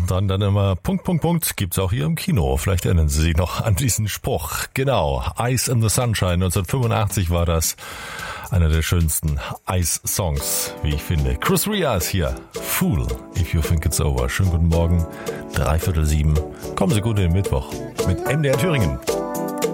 dann immer Punkt, gibt's auch hier im Kino. Vielleicht erinnern Sie sich noch an diesen Spruch. Genau, Ice in the Sunshine, 1985 war das. Einer der schönsten Ice-Songs, wie ich finde. Chris Ria ist hier. Fool, if you think it's over. Schönen guten Morgen, 6:45. Kommen Sie gut in den Mittwoch mit MDR Thüringen.